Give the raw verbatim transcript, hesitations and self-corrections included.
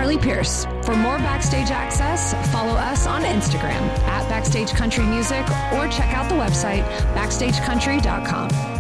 Riley Pierce. For more Backstage access, follow us on Instagram at Backstage Country Music or check out the website backstage country dot com.